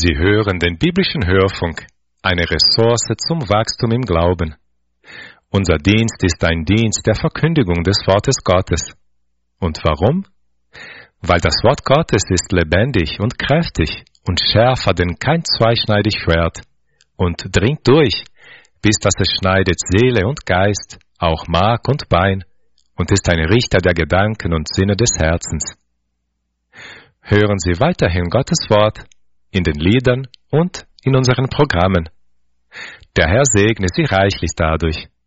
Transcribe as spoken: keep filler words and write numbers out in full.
Sie hören den biblischen Hörfunk, eine Ressource zum Wachstum im Glauben. Unser Dienst ist ein Dienst der Verkündigung des Wortes Gottes. Und warum? Weil das Wort Gottes ist lebendig und kräftig und schärfer denn kein zweischneidig Schwert und dringt durch, bis dass es schneidet Seele und Geist, auch Mark und Bein, und ist ein Richter der Gedanken und Sinne des Herzens. Hören Sie weiterhin Gottes Wort in den Liedern und in unseren Programmen. Der Herr segne Sie reichlich dadurch.